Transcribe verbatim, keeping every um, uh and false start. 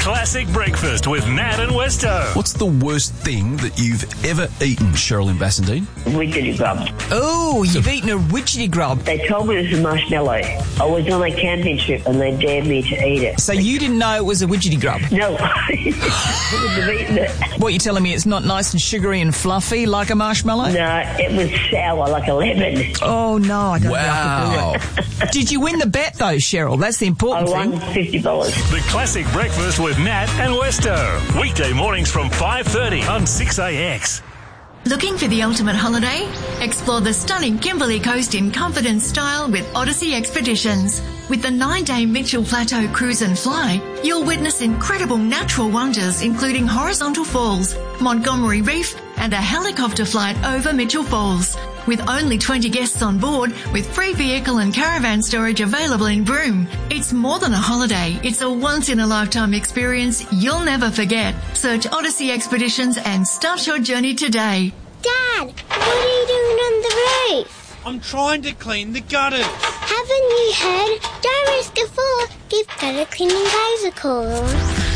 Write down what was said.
Classic Breakfast with Nat and Westo. What's the worst thing that you've ever eaten, Sherilyn Bassendine? Widgety grub. Oh, you've eaten a widgety grub. They told me it was a marshmallow. I was on a camping trip and they dared me to eat it. So you didn't know it was a widgety grub? No, I wouldn't have eaten it. What, you're telling me it's not nice and sugary and fluffy like a marshmallow? No, it was sour like a lemon. Oh, no, I don't Wow. think I could do it. Did you win the bet, though, Cheryl? That's the I important won thing. fifty dollars. The Classic Breakfast with Nat and Westo. Weekday mornings from five thirty on six A X. Looking for the ultimate holiday? Explore the stunning Kimberley Coast in comfort and style with Odyssey Expeditions. With the nine-day Mitchell Plateau Cruise and Fly, you'll witness incredible natural wonders including horizontal falls, Montgomery Reef, and a helicopter flight over Mitchell Falls. With only twenty guests on board, with free vehicle and caravan storage available in Broome. It's more than a holiday. It's a once-in-a-lifetime experience you'll never forget. Search Odyssey Expeditions and start your journey today. Dad, what are you doing on the roof? I'm trying to clean the gutters. Haven't you heard? Don't risk a fall. Give gutter cleaning guys a call.